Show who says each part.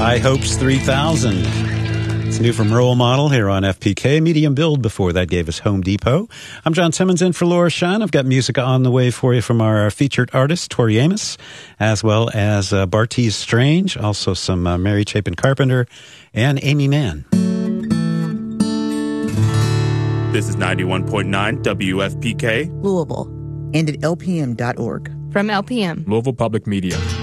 Speaker 1: High Hopes 3000. It's new from Role Model here on FPK. Medium Build before that gave us Home Depot. I'm John Simmons in for Laura Shine. I've got music on the way for you from our featured artist, Tori Amos, as well as Bartees Strange, also some Mary Chapin Carpenter, and Amy Mann.
Speaker 2: This is 91.9 WFPK,
Speaker 3: Louisville, and at lpm.org.
Speaker 4: From LPM,
Speaker 5: Louisville Public Media.